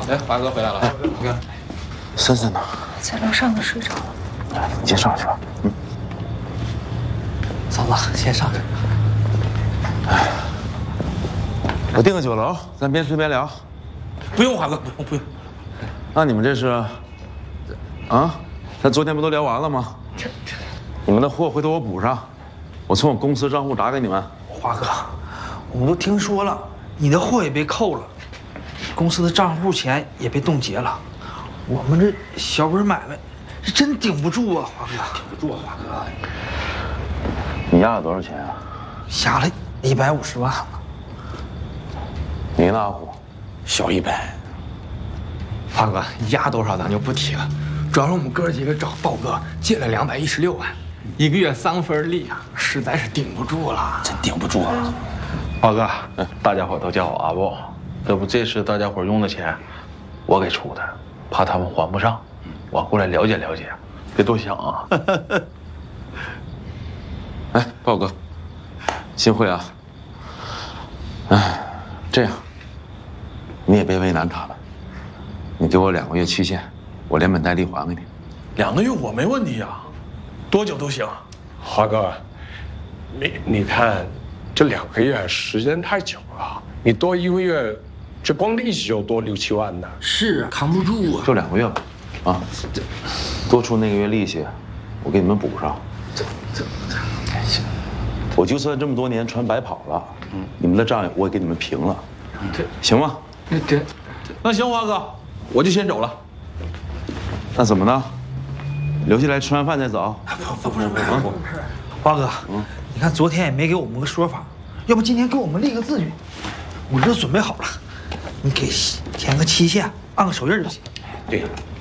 哎，华哥回来了。哎，你看， 森森呢？ 在楼上都睡着了。 哎，你先上去吧。 嫂子，先上去。 哎，我订个酒楼，咱边吃边聊。 不用，华哥，不用。 那你们这是？啊？咱昨天不都聊完了吗？你们的货回头我补上，我从我公司账户打给你们。 华哥，我们都听说了，你的货也被扣了，公司的账户钱也被冻结了，我们这小本买卖是真顶不住啊，华哥，顶不住啊，华哥。 你压了多少钱啊？ 下了150万了。 你呢，阿虎？ 小100。华哥，压多少咱就不提了，主要是我们哥几个找豹哥借了216万，1个月3分利啊，实在是顶不住了， 真顶不住啊！ 华哥，大家伙都叫我阿豹，要不这是大家伙用的钱，我给出的，怕他们还不上，我过来了解了解，别多想啊。 哎，豹哥，幸会啊！哎，这样，你也别为难他们，你给我2个月期限，我连本带利还给你。 2个月我没问题啊，多久都行。 华哥，你看，这2个月时间太久了，你多1个月，这光利息就多6、7万呢。 是啊，扛不住啊。 就2个月吧，啊，多出那个月利息，我给你们补上。行，我就算这么多年船白跑了，你们的账我也给你们平了，行吗？ 对， 那行，华哥，我就先走了。 那怎么呢？留下来吃完饭再走？ 不是，华哥，你看昨天也没给我们个说法，要不今天给我们立个字据，我这都准备好了，你给填个期限，按个手印就行。 对，